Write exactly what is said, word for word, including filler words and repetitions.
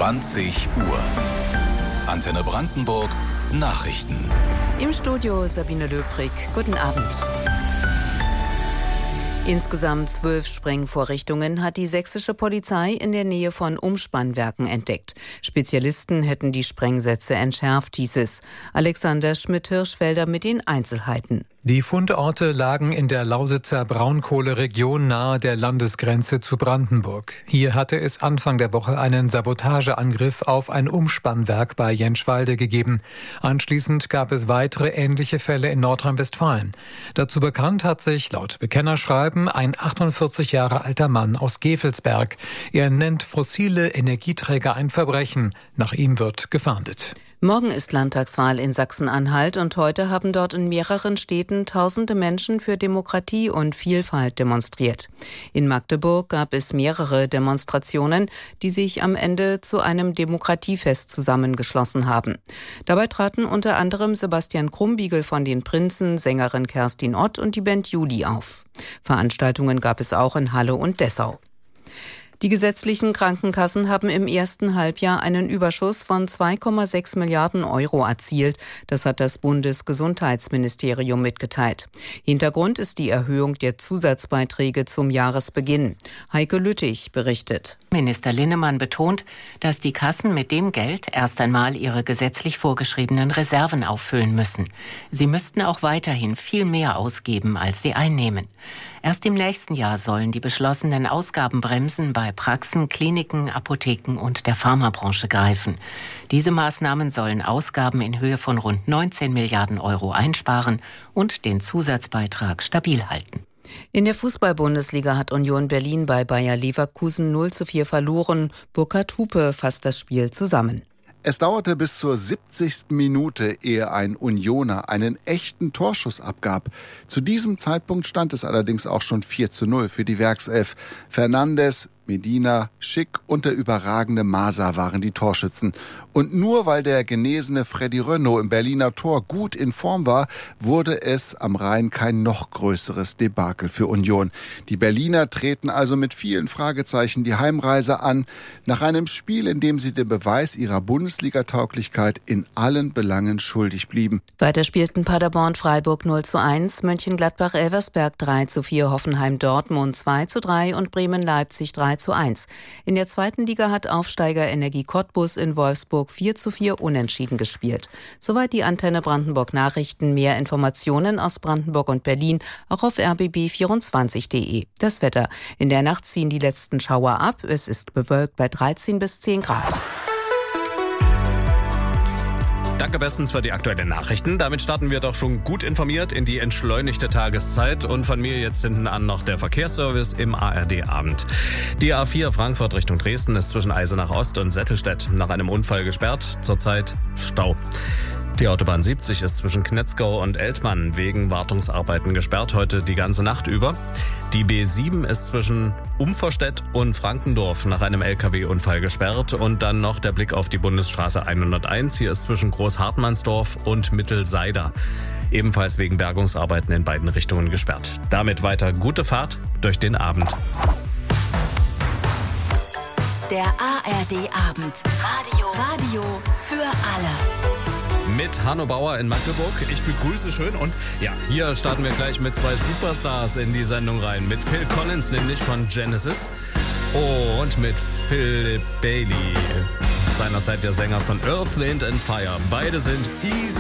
zwanzig Uhr. Antenne Brandenburg Nachrichten. Im Studio Sabine Löbrig. Guten Abend. Insgesamt zwölf Sprengvorrichtungen hat die sächsische Polizei in der Nähe von Umspannwerken entdeckt. Spezialisten hätten die Sprengsätze entschärft, hieß es. Alexander Schmidt-Hirschfelder mit den Einzelheiten. Die Fundorte lagen in der Lausitzer Braunkohleregion nahe der Landesgrenze zu Brandenburg. Hier hatte es Anfang der Woche einen Sabotageangriff auf ein Umspannwerk bei Jenschwalde gegeben. Anschließend gab es weitere ähnliche Fälle in Nordrhein-Westfalen. Dazu bekannt hat sich laut Bekennerschreiben ein achtundvierzig Jahre alter Mann aus Gevelsberg. Er nennt fossile Energieträger ein Verbrechen. Nach ihm wird gefahndet. Morgen ist Landtagswahl in Sachsen-Anhalt und heute haben dort in mehreren Städten tausende Menschen für Demokratie und Vielfalt demonstriert. In Magdeburg gab es mehrere Demonstrationen, die sich am Ende zu einem Demokratiefest zusammengeschlossen haben. Dabei traten unter anderem Sebastian Krumbiegel von den Prinzen, Sängerin Kerstin Ott und die Band Juli auf. Veranstaltungen gab es auch in Halle und Dessau. Die gesetzlichen Krankenkassen haben im ersten Halbjahr einen Überschuss von zwei Komma sechs Milliarden Euro erzielt. Das hat das Bundesgesundheitsministerium mitgeteilt. Hintergrund ist die Erhöhung der Zusatzbeiträge zum Jahresbeginn. Heike Lüttich berichtet. Minister Linnemann betont, dass die Kassen mit dem Geld erst einmal ihre gesetzlich vorgeschriebenen Reserven auffüllen müssen. Sie müssten auch weiterhin viel mehr ausgeben, als sie einnehmen. Erst im nächsten Jahr sollen die beschlossenen Ausgabenbremsen bei Praxen, Kliniken, Apotheken und der Pharmabranche greifen. Diese Maßnahmen sollen Ausgaben in Höhe von rund neunzehn Milliarden Euro einsparen und den Zusatzbeitrag stabil halten. In der Fußball-Bundesliga hat Union Berlin bei Bayer Leverkusen null zu vier verloren. Burkhard Hupe fasst das Spiel zusammen. Es dauerte bis zur siebzigsten Minute, ehe ein Unioner einen echten Torschuss abgab. Zu diesem Zeitpunkt stand es allerdings auch schon vier zu null für die Werkself. Fernandes, Medina, Schick und der überragende Masa waren die Torschützen. Und nur weil der genesene Freddy Renaud im Berliner Tor gut in Form war, wurde es am Rhein kein noch größeres Debakel für Union. Die Berliner treten also mit vielen Fragezeichen die Heimreise an, nach einem Spiel, in dem sie den Beweis ihrer Bundesliga-Tauglichkeit in allen Belangen schuldig blieben. Weiter spielten Paderborn Freiburg null zu eins, Mönchengladbach Elversberg drei zu vier, Hoffenheim Dortmund zwei zu drei und Bremen Leipzig drei zu eins. In der zweiten Liga hat Aufsteiger Energie Cottbus in Wolfsburg vier zu vier unentschieden gespielt. Soweit die Antenne Brandenburg Nachrichten. Mehr Informationen aus Brandenburg und Berlin auch auf r b b vierundzwanzig punkt d e. Das Wetter. In der Nacht ziehen die letzten Schauer ab. Es ist bewölkt bei dreizehn bis zehn Grad. Danke bestens für die aktuellen Nachrichten. Damit starten wir doch schon gut informiert in die entschleunigte Tageszeit. Und von mir jetzt hinten an noch der Verkehrsservice im A R D-Abend. Die A vier Frankfurt Richtung Dresden ist zwischen Eisenach Ost und Settelstedt nach einem Unfall gesperrt. Zurzeit Stau. Die Autobahn siebzig ist zwischen Knetzgau und Eltmann wegen Wartungsarbeiten gesperrt, heute die ganze Nacht über. Die B sieben ist zwischen Umverstedt und Frankendorf nach einem L K W-Unfall gesperrt. Und dann noch der Blick auf die Bundesstraße hunderteins. Hier ist zwischen Großhartmannsdorf und Mittelseida ebenfalls wegen Bergungsarbeiten in beiden Richtungen gesperrt. Damit weiter gute Fahrt durch den Abend. Der A R D-Abend. Radio. Radio für alle. Mit Hanno Bauer in Magdeburg. Ich begrüße schön und ja, hier starten wir gleich mit zwei Superstars in die Sendung rein. Mit Phil Collins, nämlich von Genesis, und mit Philip Bailey, seinerzeit der Sänger von Earth, Wind and Fire. Beide sind easy.